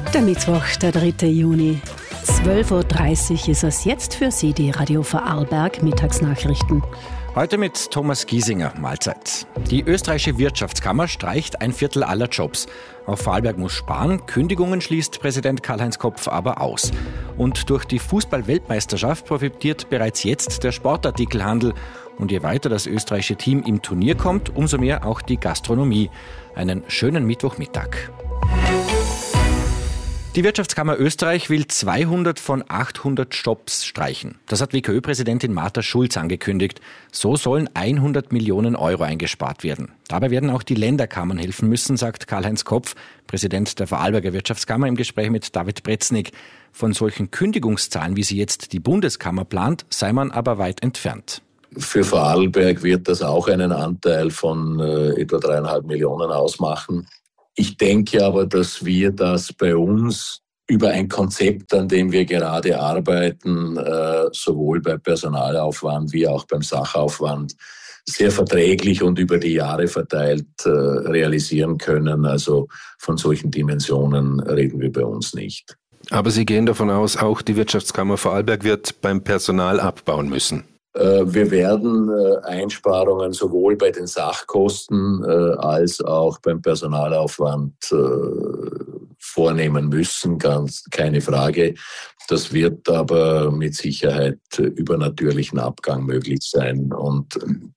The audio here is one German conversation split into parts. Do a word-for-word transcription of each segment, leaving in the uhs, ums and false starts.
Der Mittwoch, der dritte Juni. zwölf Uhr dreißig ist es jetzt für Sie, die Radio Vorarlberg Mittagsnachrichten. Heute mit Thomas Giesinger, Mahlzeit. Die österreichische Wirtschaftskammer streicht ein Viertel aller Jobs. Auch Vorarlberg muss sparen. Kündigungen schließt Präsident Karl-Heinz Kopf aber aus. Und durch die Fußball-Weltmeisterschaft profitiert bereits jetzt der Sportartikelhandel. Und je weiter das österreichische Team im Turnier kommt, umso mehr auch die Gastronomie. Einen schönen Mittwochmittag. Die Wirtschaftskammer Österreich will zweihundert von achthundert Jobs streichen. Das hat W K Ö-Präsidentin Martha Schulz angekündigt. So sollen hundert Millionen Euro eingespart werden. Dabei werden auch die Länderkammern helfen müssen, sagt Karl-Heinz Kopf, Präsident der Vorarlberger Wirtschaftskammer, im Gespräch mit David Bretznik. Von solchen Kündigungszahlen, wie sie jetzt die Bundeskammer plant, sei man aber weit entfernt. Für Vorarlberg wird das auch einen Anteil von äh, etwa dreieinhalb Millionen ausmachen. Ich denke aber, dass wir das bei uns über ein Konzept, an dem wir gerade arbeiten, äh, sowohl beim Personalaufwand wie auch beim Sachaufwand, sehr verträglich und über die Jahre verteilt äh, realisieren können. Also von solchen Dimensionen reden wir bei uns nicht. Aber Sie gehen davon aus, auch die Wirtschaftskammer Vorarlberg wird beim Personal abbauen müssen. Wir werden Einsparungen sowohl bei den Sachkosten als auch beim Personalaufwand vornehmen müssen, ganz keine Frage. Das wird aber mit Sicherheit über natürlichen Abgang möglich sein und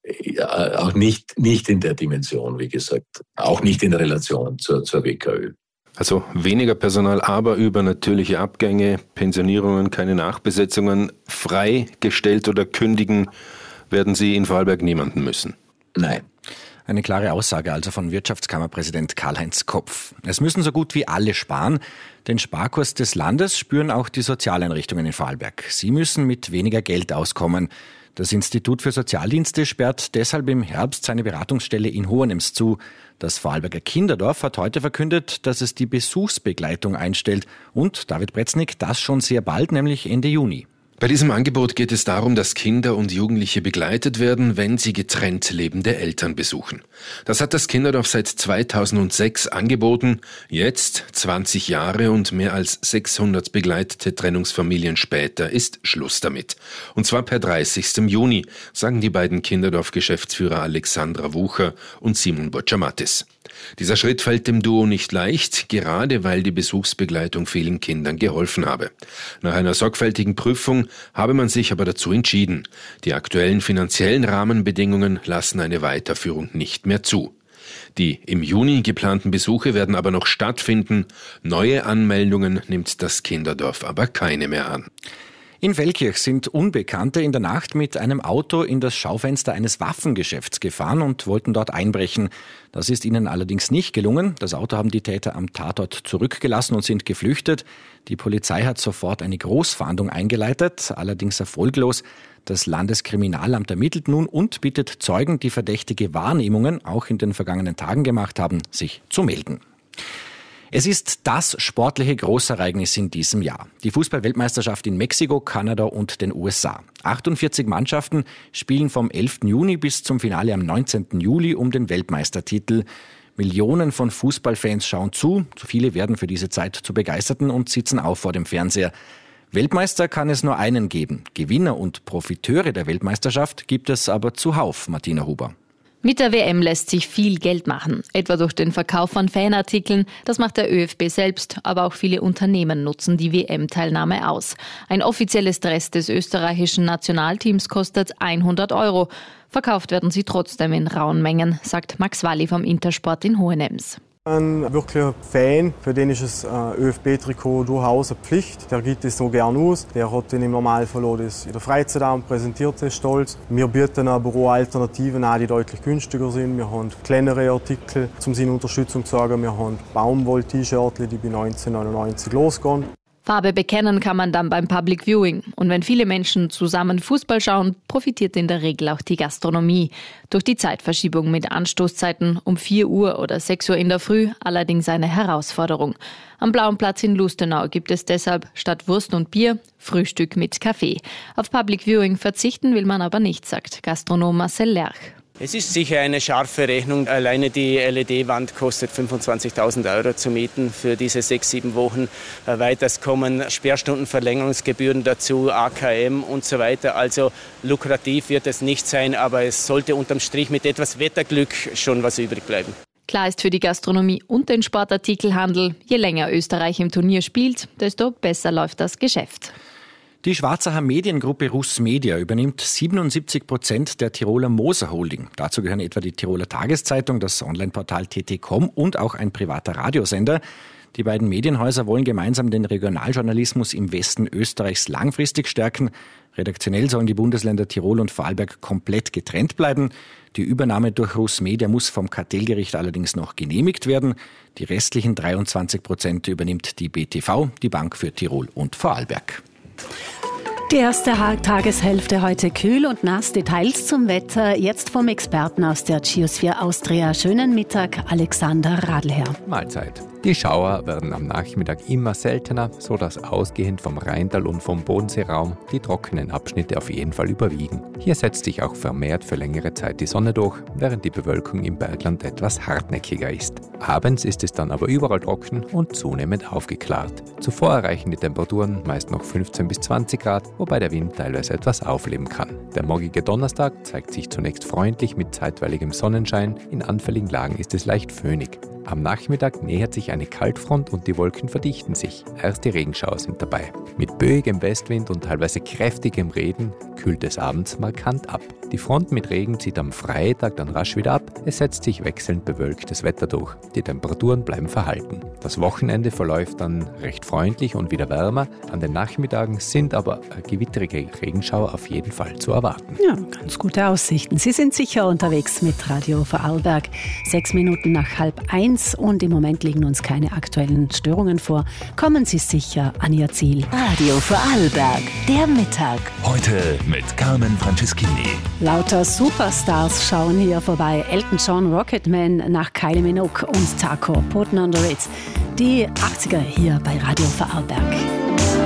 auch nicht, nicht in der Dimension, wie gesagt, auch nicht in Relation zur, zur W K Ö. Also weniger Personal, aber über natürliche Abgänge, Pensionierungen, keine Nachbesetzungen, freigestellt oder kündigen werden Sie in Vorarlberg niemanden müssen. Nein. Eine klare Aussage also von Wirtschaftskammerpräsident Karl-Heinz Kopf. Es müssen so gut wie alle sparen. Den Sparkurs des Landes spüren auch die Sozialeinrichtungen in Vorarlberg. Sie müssen mit weniger Geld auskommen. Das Institut für Sozialdienste sperrt deshalb im Herbst seine Beratungsstelle in Hohenems zu. Das Vorarlberger Kinderdorf hat heute verkündet, dass es die Besuchsbegleitung einstellt. Und, David Bretznik, das schon sehr bald, nämlich Ende Juni. Bei diesem Angebot geht es darum, dass Kinder und Jugendliche begleitet werden, wenn sie getrennt lebende Eltern besuchen. Das hat das Kinderdorf seit zweitausendsechs angeboten. Jetzt, zwanzig Jahre und mehr als sechshundert begleitete Trennungsfamilien später, ist Schluss damit. Und zwar per dreißigsten Juni, sagen die beiden Kinderdorf-Geschäftsführer Alexandra Wucher und Simon Bocciamatis. Dieser Schritt fällt dem Duo nicht leicht, gerade weil die Besuchsbegleitung vielen Kindern geholfen habe. Nach einer sorgfältigen Prüfung habe man sich aber dazu entschieden. Die aktuellen finanziellen Rahmenbedingungen lassen eine Weiterführung nicht mehr zu. Die im Juni geplanten Besuche werden aber noch stattfinden. Neue Anmeldungen nimmt das Kinderdorf aber keine mehr an. In Feldkirch sind Unbekannte in der Nacht mit einem Auto in das Schaufenster eines Waffengeschäfts gefahren und wollten dort einbrechen. Das ist ihnen allerdings nicht gelungen. Das Auto haben die Täter am Tatort zurückgelassen und sind geflüchtet. Die Polizei hat sofort eine Großfahndung eingeleitet, allerdings erfolglos. Das Landeskriminalamt ermittelt nun und bittet Zeugen, die verdächtige Wahrnehmungen auch in den vergangenen Tagen gemacht haben, sich zu melden. Es ist das sportliche Großereignis in diesem Jahr. Die Fußball-Weltmeisterschaft in Mexiko, Kanada und den U S A. achtundvierzig Mannschaften spielen vom elften Juni bis zum Finale am neunzehnten Juli um den Weltmeistertitel. Millionen von Fußballfans schauen zu. Viele werden für diese Zeit zu Begeisterten und sitzen auf vor dem Fernseher. Weltmeister kann es nur einen geben. Gewinner und Profiteure der Weltmeisterschaft gibt es aber zuhauf, Martina Huber. Mit der W M lässt sich viel Geld machen, etwa durch den Verkauf von Fanartikeln. Das macht der Ö F B selbst, aber auch viele Unternehmen nutzen die W M-Teilnahme aus. Ein offizielles Dress des österreichischen Nationalteams kostet hundert Euro. Verkauft werden sie trotzdem in rauen Mengen, sagt Max Walli vom Intersport in Hohenems. Ein wirklicher Fan, für den ist das Ö F B-Trikot durchaus eine Pflicht. Der gibt es so gern aus. Der hat den im Normalfall auch das in der Freizeit an und präsentiert es stolz. Wir bieten aber auch Alternativen an, die deutlich günstiger sind. Wir haben kleinere Artikel, um seine Unterstützung zu sagen. Wir haben Baumwoll-T-Shirts, die bei neunzehnhundertneunundneunzig losgehen. Farbe bekennen kann man dann beim Public Viewing. Und wenn viele Menschen zusammen Fußball schauen, profitiert in der Regel auch die Gastronomie. Durch die Zeitverschiebung mit Anstoßzeiten um vier Uhr oder sechs Uhr in der Früh allerdings eine Herausforderung. Am Blauen Platz in Lustenau gibt es deshalb statt Wurst und Bier Frühstück mit Kaffee. Auf Public Viewing verzichten will man aber nicht, sagt Gastronom Marcel Lerch. Es ist sicher eine scharfe Rechnung. Alleine die L E D-Wand kostet fünfundzwanzigtausend Euro zu mieten für diese sechs, sieben Wochen. Weiters kommen Sperrstundenverlängerungsgebühren dazu, A K M und so weiter. Also lukrativ wird es nicht sein, aber es sollte unterm Strich mit etwas Wetterglück schon was übrig bleiben. Klar ist für die Gastronomie und den Sportartikelhandel, je länger Österreich im Turnier spielt, desto besser läuft das Geschäft. Die Schwarzacher Mediengruppe Russ Media übernimmt siebenundsiebzig Prozent der Tiroler Moser Holding. Dazu gehören etwa die Tiroler Tageszeitung, das Onlineportal T T Punkt com und auch ein privater Radiosender. Die beiden Medienhäuser wollen gemeinsam den Regionaljournalismus im Westen Österreichs langfristig stärken. Redaktionell sollen die Bundesländer Tirol und Vorarlberg komplett getrennt bleiben. Die Übernahme durch Russ Media muss vom Kartellgericht allerdings noch genehmigt werden. Die restlichen dreiundzwanzig Prozent übernimmt die B T V, die Bank für Tirol und Vorarlberg. Die erste Tageshälfte heute kühl und nass. Details zum Wetter jetzt vom Experten aus der Geosphere Austria. Schönen Mittag, Alexander Radlherr. Mahlzeit. Die Schauer werden am Nachmittag immer seltener, sodass ausgehend vom Rheintal und vom Bodenseeraum die trockenen Abschnitte auf jeden Fall überwiegen. Hier setzt sich auch vermehrt für längere Zeit die Sonne durch, während die Bewölkung im Bergland etwas hartnäckiger ist. Abends ist es dann aber überall trocken und zunehmend aufgeklart. Zuvor erreichen die Temperaturen meist noch fünfzehn bis zwanzig Grad, wobei der Wind teilweise etwas aufleben kann. Der morgige Donnerstag zeigt sich zunächst freundlich mit zeitweiligem Sonnenschein, in anfälligen Lagen ist es leicht föhnig. Am Nachmittag nähert sich eine Kaltfront und die Wolken verdichten sich. Erste Regenschauer sind dabei. Mit böigem Westwind und teilweise kräftigem Regen kühlt es abends markant ab. Die Front mit Regen zieht am Freitag dann rasch wieder ab. Es setzt sich wechselnd bewölktes Wetter durch. Die Temperaturen bleiben verhalten. Das Wochenende verläuft dann recht freundlich und wieder wärmer. An den Nachmittagen sind aber gewitterige Regenschauer auf jeden Fall zu erwarten. Ja, ganz gute Aussichten. Sie sind sicher unterwegs mit Radio Vorarlberg. Sechs Minuten nach halb eins und im Moment liegen uns keine aktuellen Störungen vor. Kommen Sie sicher an Ihr Ziel. Radio Vorarlberg, der Mittag. Heute mit Carmen Franceschini. Lauter Superstars schauen hier vorbei. Elton John, Rocketman, nach Kylie Minogue und Taco, Putting on the Ritz. Die achtziger hier bei Radio Vorarlberg.